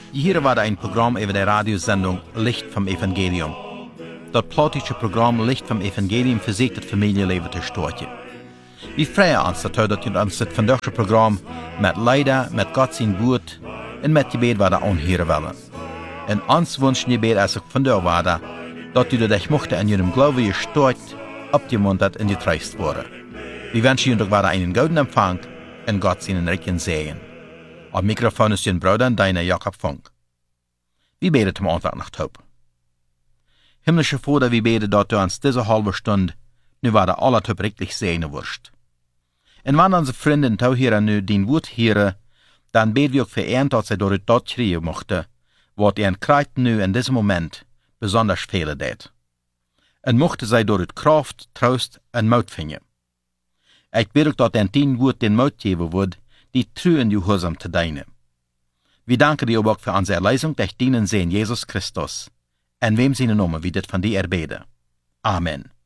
Hier war ein Programm über die Radiosendung Licht vom Evangelium. Das plotische Programm Licht vom Evangelium versucht das Familienleben zu starten. Wir freuen uns, dass uns das vandaag Programm mit Leiden, mit Gott sein Wort und mit Gebet weiter anhören wollen. Und uns wünschen Gebet, als ich vandaag war, dass du dich mochte in ihrem Glauben gestärkt, abgemuntert und getröstet wurde. Wir wünschen Ihnen weiter einen guten Empfang und Gott seinen reichen Segen. Am Mikrofon ist Ihr Bruder, deiner Jakob Funk. Wir beten zum Antwort nach Hoop. Himmlische Vater, wir beten, dass du uns diese halbe Stunde nu weiter alle Hoop richtig segnen wirst. Und wenn unsere Freunde und Zuhörer nu dein Wort hören, dann beten wir auch für ihn, dass sie durch das kriegen möchten, was ihren Kreiten nu in diesem Moment besonders fehlen deed. Und mochten sie durch Kraft, Trost und Mut finden. Ich bete auch, dass dein Wort den Mut geben wird, die treu und gehorsam zu dienen. Wir danken dir auch für unsere Erlösung durch deinen Sohn Jesus Christus, in wem seine Namen wir das von dir erbeten. Amen.